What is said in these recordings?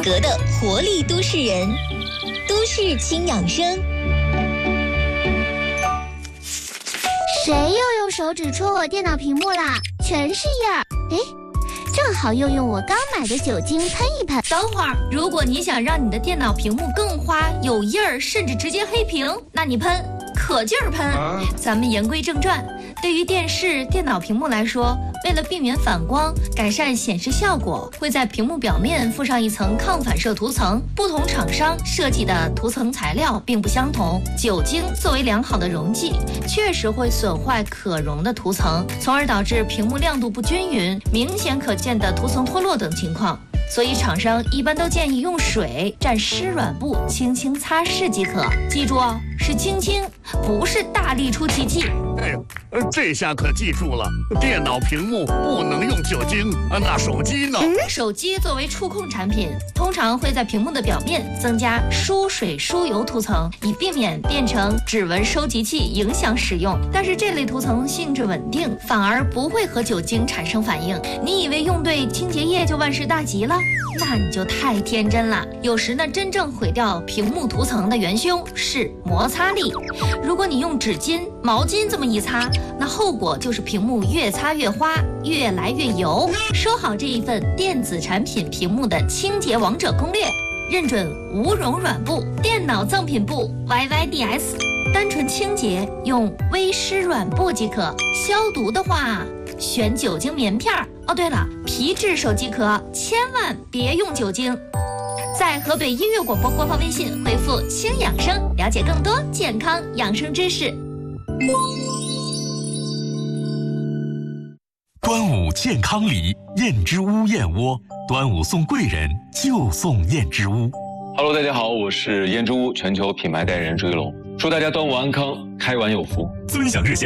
格的活力都市人，都市轻养生。 谁又用手指戳我电脑屏幕啦？全是印儿。哎，正好用我刚买的酒精喷一喷。 等会儿，如果你想让你的电脑屏幕更花、有印儿，甚至直接黑屏，那你喷，可劲儿喷。咱们言归正传，对于电视、电脑屏幕来说，为了避免反光，改善显示效果，会在屏幕表面附上一层抗反射涂层。不同厂商设计的涂层材料并不相同。酒精作为良好的溶剂，确实会损坏可溶的涂层，从而导致屏幕亮度不均匀、明显可见的涂层脱落等情况。所以厂商一般都建议用水蘸湿软布轻轻擦拭即可。记住哦，是轻轻，不是大力出奇迹。 哎呦，这下可记住了，电脑屏幕不能用酒精啊，那手机呢？ 手机作为触控产品，通常会在屏幕的表面增加疏水疏油涂层，以避免变成指纹收集器影响使用。但是这类涂层性质稳定，反而不会和酒精产生反应。你以为用对清洁液就万事大吉了？那你就太天真了。有时呢，真正毁掉屏幕涂层的元凶是摩擦力。如果你用纸巾、毛巾这么一擦，那后果就是屏幕越擦越花，越来越油。收好这一份电子产品屏幕的清洁王者攻略，认准无溶软布、电脑赠品布 YYDS， 单纯清洁用微湿软布即可。消毒的话，选酒精棉片。哦，对了，皮质手机壳千万别用酒精。在河北音乐广播官方微信回复轻养生，了解更多健康养生知识。 端午健康礼，燕之屋燕窝，端午送贵人就送燕之屋。 Hello， 大家好，我是燕之屋全球品牌代言人朱一龙，祝大家端午安康，开完有福。 尊享热线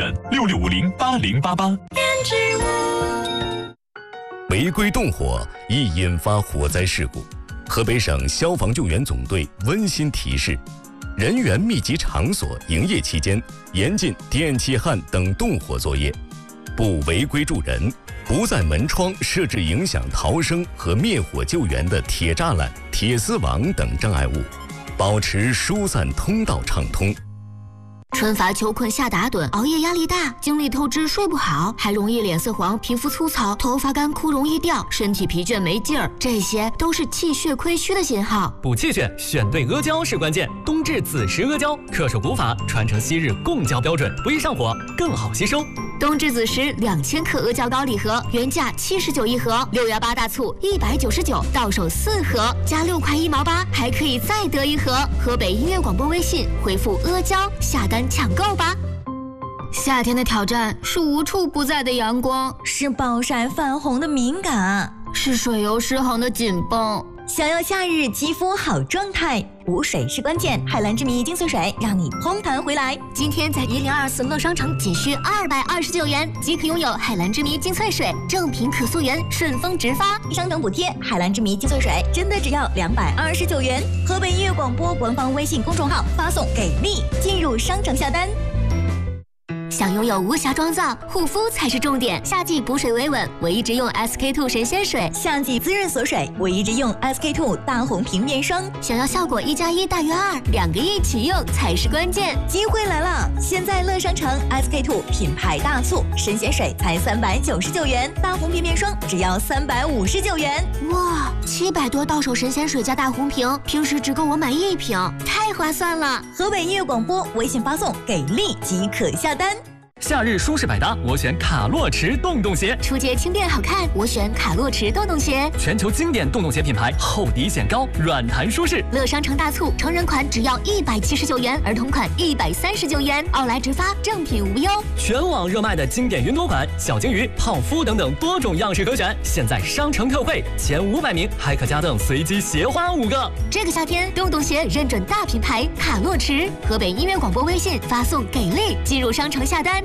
66508088。 燕之屋。 违规动火易引发火灾事故。河北省消防救援总队温馨提示：人员密集场所营业期间，严禁电气焊等动火作业，不违规助人，不在门窗设置影响逃生和灭火救援的铁栅栏、铁丝网等障碍物，保持疏散通道畅通。 春乏秋困夏打盹，熬夜压力大，精力透支睡不好，还容易脸色黄、皮肤粗糙、头发干枯容易掉，身体疲倦没劲儿，这些都是气血亏虚的信号。 补气血选对阿胶是关键，冬至子时阿胶恪守古法，传承昔日贡胶标准，不易上火，更好吸收。 冬至子时2000克阿胶膏礼盒，原价79一盒，618大促199，到手4盒，加6块1毛8，还可以再得一盒。河北音乐广播微信回复阿胶下单抢购吧。夏天的挑战是无处不在的阳光， 是暴晒泛红的敏感， 是水油失衡的紧绷。 想要夏日肌肤好状态，补水是关键。海蓝之谜精粹水让你嘭弹回来。 今天在1024乐商城仅需229元即可拥有海蓝之谜精粹水，正品可溯源，顺丰直发， 商城补贴。海蓝之谜精粹水真的只要229元。河北音乐广播官方微信公众号发送给力，进入商城下单。 想拥有无瑕妆造，护肤才是重点。夏季补水维稳，我一直用 SK2 神仙水； 夏季滋润锁水，我一直用 SK2 大红平面霜。 想要效果1+1大于2，两个一起用才是关键。 机会来了！现在乐商城 SK2 品牌大促，神仙水才399元，大红平面霜只要359元。 哇，700多到手神仙水加大红瓶，平时只够我买1瓶，太划算了！ 河北音乐广播微信发送给力即可下单。 夏日舒适百搭，我选卡洛驰洞洞鞋。 出街轻便好看，我选卡洛驰洞洞鞋。 全球经典洞洞鞋品牌，厚底显高，软弹舒适。 乐商城大促，成人款只要179元，儿童款139元，奥莱直发，正品无忧。 全网热卖的经典云朵款、小金鱼、泡芙等等多种样式可选，现在商城特惠，前500名还可加赠随机鞋花5个。 这个夏天，洞洞鞋认准大品牌卡洛驰。河北音乐广播微信发送给力，进入商城下单。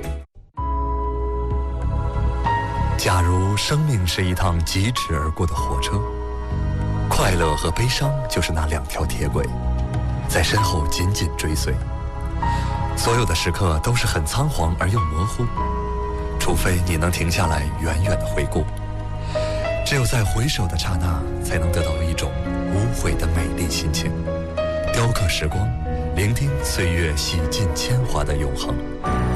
假如生命是一趟疾驰而过的火车，快乐和悲伤就是那2条铁轨，在身后紧紧追随。所有的时刻都是很仓皇而又模糊，除非你能停下来远远的回顾，只有在回首的刹那，才能得到一种无悔心情，雕刻时光，聆听岁月洗尽铅华的永恒。